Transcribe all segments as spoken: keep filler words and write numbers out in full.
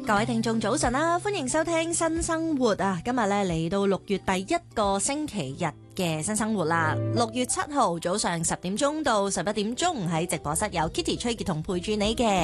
各位聽眾早晨啦，歡迎收聽新生活啊！今日咧嚟到六月第一個星期日嘅新生活啦。六月七號早上十點鐘到十一點鐘喺直播室有 Kitty 崔潔彤陪住你嘅。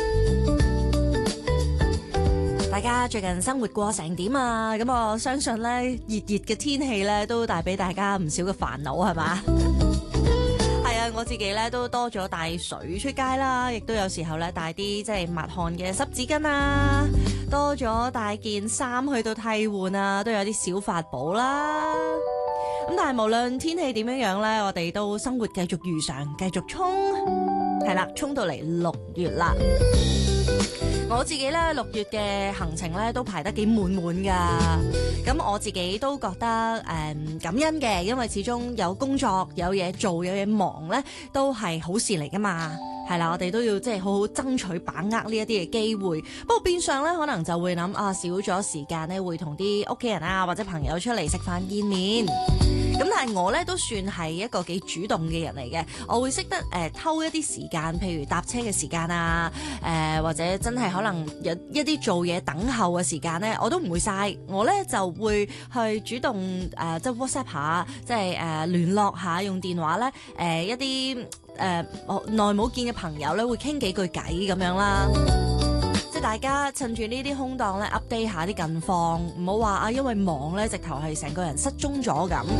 大家最近生活過成點啊？咁我相信咧熱熱嘅天氣咧都帶俾大家唔少嘅煩惱係嘛？係啊，我自己咧都多咗帶水出街啦，亦都有時候咧帶啲即係抹汗嘅濕紙巾啊，多咗帶件衫去到替換啊，都有啲小法寶啦。咁但係無論天氣點樣樣咧，我哋都生活繼續如常，繼續衝，係啦，衝到嚟六月啦。我自己咧六月嘅行程咧都排得幾滿滿噶，咁我自己都覺得誒、嗯、感恩嘅，因為始終有工作有嘢做有嘢忙咧，都係好事嚟噶嘛，係啦，我哋都要即係好好爭取把握呢一啲嘅機會。不過變相咧可能就會諗啊，少咗時間咧會同啲屋企人啊或者朋友出嚟食飯見面。咁但係我咧都算係一個幾主動嘅人嚟嘅，我會識得誒、呃、偷一啲時間，譬如搭車嘅時間啊，誒、呃、或者真係可能有一啲做嘢等候嘅時間咧，我都唔會嘥，我咧就會去主動誒、呃、即係 WhatsApp 下，即係誒聯絡下，用電話咧誒、呃、一啲誒、呃、耐冇見嘅朋友咧會傾幾句偈咁樣啦。大家趁住呢啲空檔咧 update 下啲近況，唔好話啊因為忙咧直頭係成個人失蹤咗咁。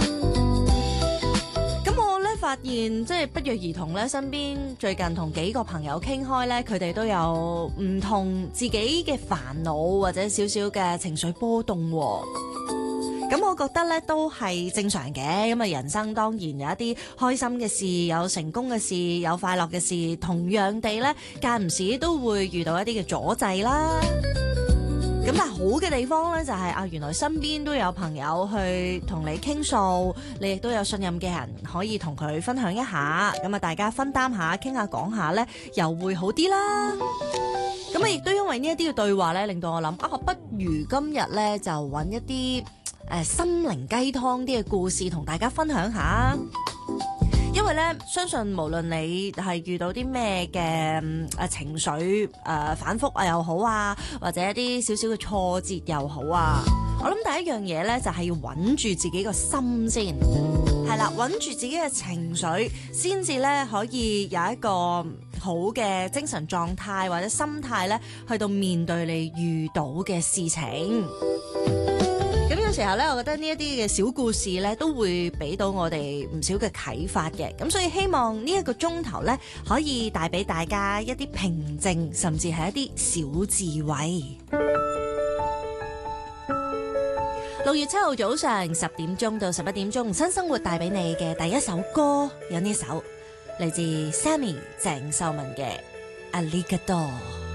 咁我咧發現即係不約而同咧，身邊最近同幾個朋友傾開咧，佢哋都有唔同自己嘅煩惱或者少少嘅情緒波動喎。咁我覺得咧都係正常嘅，因為人生當然有一啲開心嘅事，有成功嘅事，有快樂嘅事，同樣地咧間唔時都會遇到一啲嘅阻滯啦。咁但係好嘅地方咧就係、是、啊，原來身邊都有朋友去同你傾訴，你亦都有信任嘅人可以同佢分享一下，咁啊大家分擔下，傾下講下咧又會好啲啦。咁啊亦都因為呢一啲嘅對話咧，令到我諗啊，不如今日咧就揾一啲誒心靈雞湯啲嘅故事同大家分享下，因為咧相信無論你係遇到啲咩嘅誒情緒誒、呃、反覆啊又好啊，或者一啲少少嘅挫折又好啊，我諗第一樣嘢咧就係要穩住自己個心先，係啦，穩住自己嘅情緒，先至咧可以有一個好嘅精神狀態或者心態咧，去到面對你遇到嘅事情。咁有時候咧，我覺得呢一啲嘅小故事咧，都會俾到我哋唔少嘅啟發嘅。咁所以希望呢一個鐘頭咧，可以帶俾大家一啲平靜，甚至係一啲小智慧。六月七號早上十點鐘到十一點鐘，新生活帶俾你嘅第一首歌有呢首嚟自 Sammy 鄭秀文嘅《Alligator》。